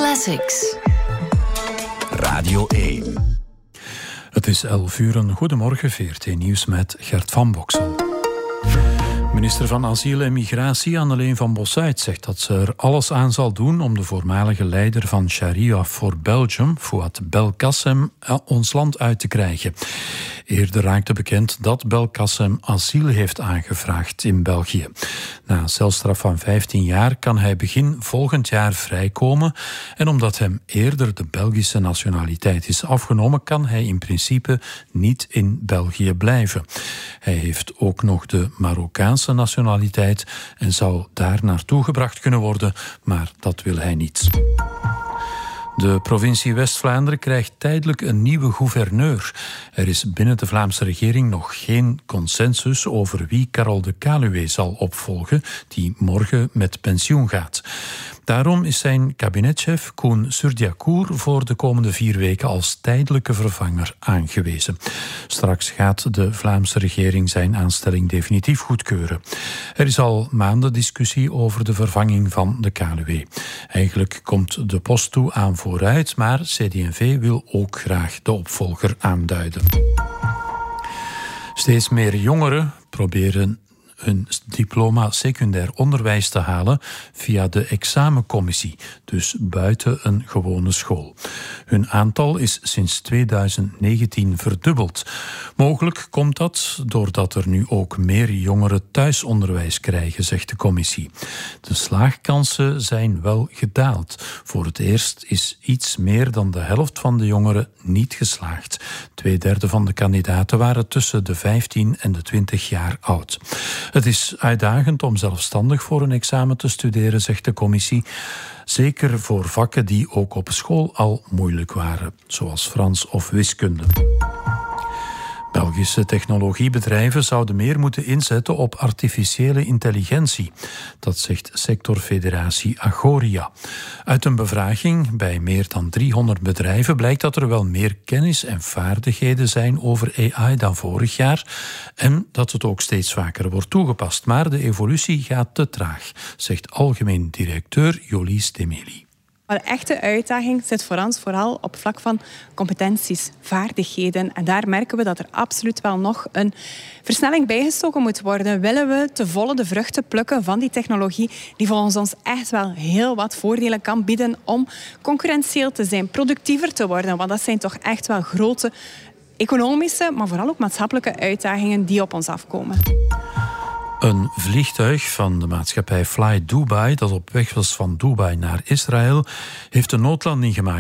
Classics. Radio 1. Het is 11 uur. Een goedemorgen, VRT Nieuws met Gert van Boksel. Minister van Asiel en Migratie Anneleen van Bossuit zegt dat ze er alles aan zal doen om de voormalige leider van Sharia for Belgium, Fouad Belkacem, ons land uit te krijgen. Eerder raakte bekend dat Belkacem asiel heeft aangevraagd in België. Na een celstraf van 15 jaar kan hij begin volgend jaar vrijkomen en omdat hem eerder de Belgische nationaliteit is afgenomen, kan hij in principe niet in België blijven. Hij heeft ook nog de Marokkaanse nationaliteit en zou daar naartoe gebracht kunnen worden, maar dat wil hij niet. De provincie West-Vlaanderen krijgt tijdelijk een nieuwe gouverneur. Er is binnen de Vlaamse regering nog geen consensus over wie Carol de Caluwe zal opvolgen, die morgen met pensioen gaat. Daarom is zijn kabinetchef Koen Surdiacour voor de komende 4 weken als tijdelijke vervanger aangewezen. Straks gaat de Vlaamse regering zijn aanstelling definitief goedkeuren. Er is al maanden discussie over de vervanging van de Caluwe. Eigenlijk komt de post toe aan vooruit, maar CD&V wil ook graag de opvolger aanduiden. Steeds meer jongeren proberen hun diploma secundair onderwijs te halen via de examencommissie, dus buiten een gewone school. Hun aantal is sinds 2019 verdubbeld. Mogelijk komt dat doordat er nu ook meer jongeren thuisonderwijs krijgen, zegt de commissie. De slaagkansen zijn wel gedaald. Voor het eerst is iets meer dan de helft van de jongeren niet geslaagd. 2/3 van de kandidaten waren tussen de 15 en de 20 jaar oud. Het is uitdagend om zelfstandig voor een examen te studeren, zegt de commissie. Zeker voor vakken die ook op school al moeilijk waren, zoals Frans of wiskunde. Belgische technologiebedrijven zouden meer moeten inzetten op artificiële intelligentie. Dat zegt sectorfederatie Agoria. Uit een bevraging bij meer dan 300 bedrijven blijkt dat er wel meer kennis en vaardigheden zijn over AI dan vorig jaar en dat het ook steeds vaker wordt toegepast. Maar de evolutie gaat te traag, zegt algemeen directeur Jolies Demeli. Maar de echte uitdaging zit voor ons vooral op vlak van competenties, vaardigheden. En daar merken we dat er absoluut wel nog een versnelling bijgestoken moet worden. Willen we te volle de vruchten plukken van die technologie die volgens ons echt wel heel wat voordelen kan bieden om concurrentieel te zijn, productiever te worden. Want dat zijn toch echt wel grote economische, maar vooral ook maatschappelijke uitdagingen die op ons afkomen. Een vliegtuig van de maatschappij Fly Dubai, dat op weg was van Dubai naar Israël, heeft een noodlanding gemaakt